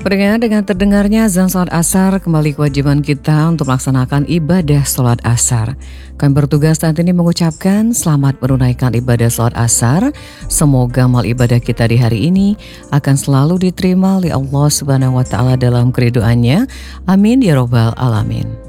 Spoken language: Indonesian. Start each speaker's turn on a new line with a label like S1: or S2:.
S1: Pendengar, dengan terdengarnya azan sholat asar, kembali kewajiban kita untuk melaksanakan ibadah sholat asar. Kami bertugas saat ini mengucapkan selamat menunaikan ibadah sholat asar. Semoga amal ibadah kita di hari ini akan selalu diterima oleh Allah Subhanahu wa Ta'ala dalam keriduannya. Amin ya Rabbal Alamin.